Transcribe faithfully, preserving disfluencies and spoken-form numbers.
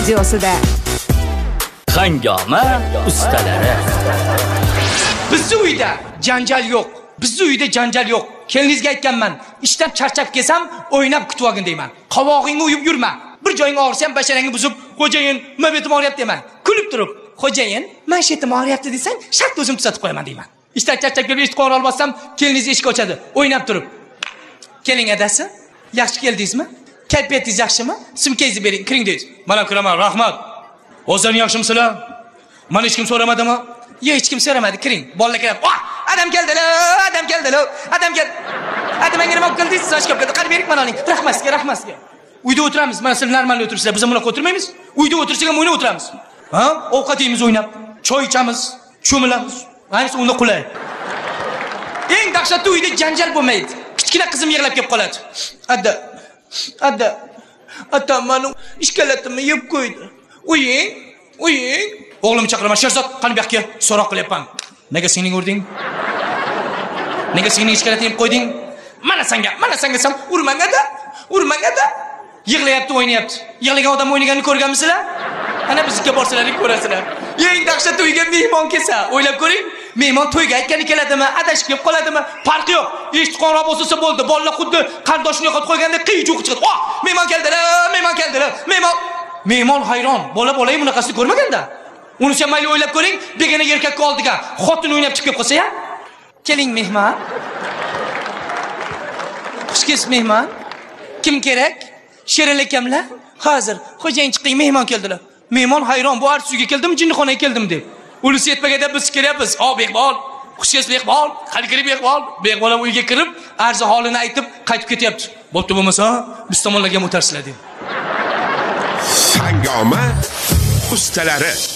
radiosida. Hangoma ustalari. Bizning uyda janjal yo'q. Bizning uyda janjal yo'q. Kelinizga aytganman, ishdan charchab kelsam, o'ynab kutib olgin deyman. Qovog'ingni uyib yurma. Bir joying og'risa ham basharangni buzib, "Xo'jayin, mabetim og'riyapti" deyman. Kulib turib, "Xo'jayin, mashetim og'riyapti" desang, shart o'zim tuzatib qo'yaman deyman. Ishdan charchab kelib eshik qo'ng'iroq olmasam, keliniz eshik ochadi, o'ynab turib. "Keling adasi, yaxshi keldingizmi? Kayfiyatingiz yaxshimi? Sumkangizni bering, kiring" deysiz. "Mana kiraman, rahmat. O'zlaring yaxshimisizlar? Mana hech kim so'ramadimi?" "Yo'q, hech kim so'ramadi, kiring." Bolalar kelib, "Voh, adam keldilar, adam keldilar, adam keldi." "Adam menga nima qildingiz? Siz oshkab keldi. Qani bering mana oling. Rahmat sizga, rahmat sizga." Uyda o'tiramiz, mana siz normal o'tirsizlar, biz bunaqa o'tirmaymiz. Uyda o'tirsak ham o'ynab o'tiramiz. Ha? Ovqat yeymiz o'ynab, choy ichamiz, cho'milamiz. Ayniqsa unda qulay. Eng dahshatli uyda janjal bo'lmaydi. Kichkina qizim yig'lab kelib qoladi. "Adda, adda, atam meni ishkalatimni yeb qo'ydi. Uying, uying." "O'g'lim chaqiraman, Sherzod, qani bu yoqqa so'roq qilyapman. Nega singling urding? Nega singling ishkalatini yeb qo'yding? Mana senga, mana senga sam urmangada, urmangada." Yig'layapti, o'ynayapti. Yig'lagan odam o'ynaganini ko'rganmisizlar? Ana bizga borsalar ko'rasizlar. Eng dahshatli uyga mehmon kelsa, o'ylab ko'ring. Mehmon to'yga aytgani keladimi, adashib kelib qoladimi? Farqi yo'q. Eshik qo'ng'iroq bo'lsa bo'ldi. Bolalar xuddi qardoshini yo'qotib qo'yganda qiy-chuq chiqadi. "Oh, mehmon keldilar, mehmon keldilar, mehmon." Mehmon hayron. Bola-bola bunaqasini ko'rmaganda. Uni ham mayli o'ylab ko'ring, begona erkakka oldiga xotin o'ynab chiqib qolsa-ya. "Keling mehmon. Xush kelibsiz mehmon. Kim kerak? Sherin akamlar. Hozir xo'jayin chiqing, mehmon keldilar." Mehmon hayron, "Bu arz uyga keldim, jinnixonaga keldim" deb. Ulisi yetmaganda biz kelyapmiz. "O, Behbol, xush kelibsiz Behbol. Qani kirib Behbol." Behbol ham uyga kirib, arzi holini aytib, qaytib ketyapti. "Bo'pti bo'lmasa, biz tomonlarga ham o'tarsizlar" deb. Hangoma ustalari.